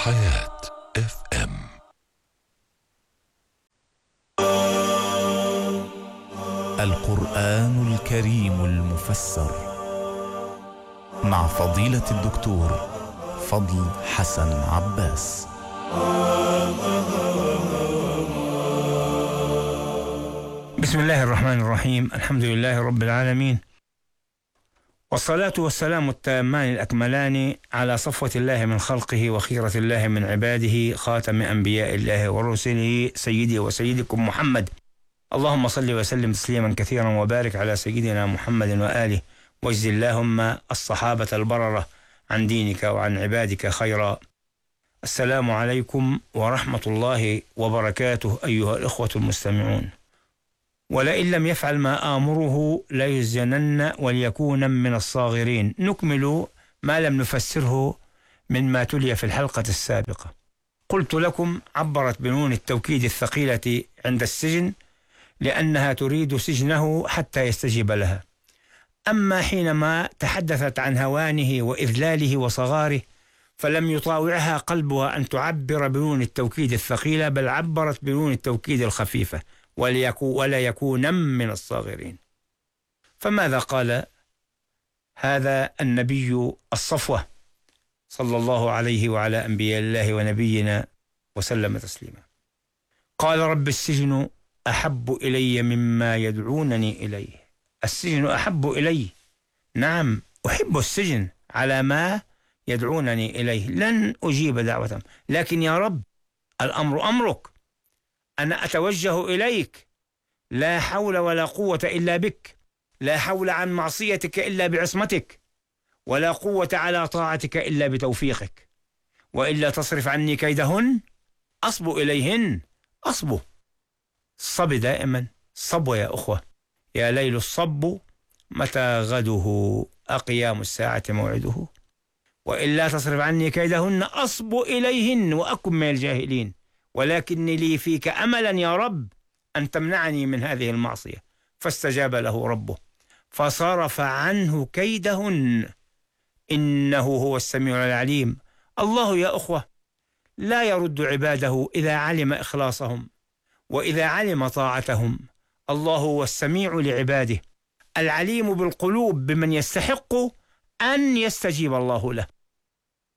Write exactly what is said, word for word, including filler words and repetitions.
حياة اف ام. القرآن الكريم المفسر مع فضيلة الدكتور فضل حسن عباس. بسم الله الرحمن الرحيم. الحمد لله رب العالمين، والصلاة والسلام التامان الأكملان على صفوة الله من خلقه وخيرة الله من عباده، خاتم أنبياء الله ورسله، سيدي وسيدكم محمد. اللهم صل وسلم تسليما كثيرا وبارك على سيدنا محمد وآله، واجزي اللهم الصحابة البررة عن دينك وعن عبادك خيرا. السلام عليكم ورحمة الله وبركاته أيها الإخوة المستمعون. ولئن لم يفعل ما آمره ليسجنن وليكون من الصاغرين. نكمل ما لم نفسره من ما تلي في الحلقة السابقة. قلت لكم عبرت بنون التوكيد الثقيلة عند السجن لأنها تريد سجنه حتى يستجيب لها. أما حينما تحدثت عن هوانه وإذلاله وصغاره فلم يطاوعها قلبها أن تعبر بنون التوكيد الثقيلة، بل عبرت بنون التوكيد الخفيفة، ولا يكون من الصاغرين. فماذا قال هذا النبي الصفوة صلى الله عليه وعلى أنبياء الله ونبينا وسلم تسليما؟ قال: رب السجن أحب إلي مما يدعونني إليه. السجن أحب إلي، نعم أحب السجن على ما يدعونني إليه، لن أجيب دعوتهم، لكن يا رب الأمر أمرك، أنا أتوجه إليك، لا حول ولا قوة إلا بك، لا حول عن معصيتك إلا بعصمتك، ولا قوة على طاعتك إلا بتوفيقك، وإلا تصرف عني كيدهن أصب إليهن أصب. الصب دائما صبو يا أخوة، يا ليل الصب متى غده أقيام الساعة موعده، وإلا تصرف عني كيدهن أصب إليهن وأكن من الجاهلين، ولكن لي فيك أملا يا رب أن تمنعني من هذه المعصية. فاستجاب له ربه فصرف عنه كيدهن إنه هو السميع العليم. الله يا أخوة لا يرد عباده إذا علم إخلاصهم وإذا علم طاعتهم. الله هو السميع لعباده، العليم بالقلوب بمن يستحق أن يستجيب الله له.